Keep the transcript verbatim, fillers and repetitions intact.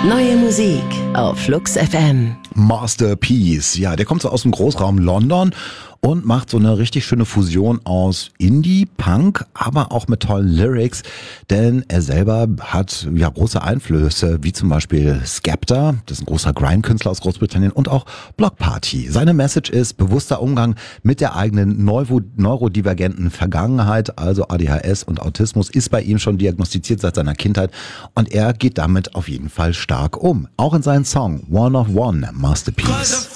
Neue Musik auf Flux F M. Masterpiece, ja, der kommt so aus dem Großraum London und macht so eine richtig schöne Fusion aus Indie, Punk, aber auch mit tollen Lyrics, denn er selber hat ja große Einflüsse, wie zum Beispiel Skepta, das ist ein großer Grime-Künstler aus Großbritannien, und auch Bloc Party. Seine Message ist bewusster Umgang mit der eigenen neuro- neurodivergenten Vergangenheit, also A D H S und Autismus ist bei ihm schon diagnostiziert seit seiner Kindheit und er geht damit auf jeden Fall stark um. Auch in seinem Song One of One, Masterpiece.